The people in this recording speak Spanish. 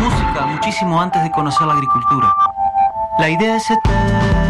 música muchísimo antes de conocer la agricultura. La idea es eterna.